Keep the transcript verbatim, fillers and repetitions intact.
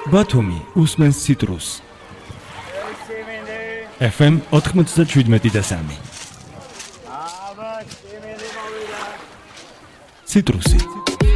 ბათუმი უსმენს ციტრუს. ეფ ემ ოთხმოცდაშვიდმეტი და სამი. ციტრუსი